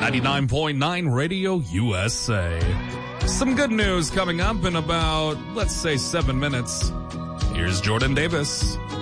99.9 Radio USA. Some good news coming up in about, let's say, 7 minutes. Here's Jordan Davis.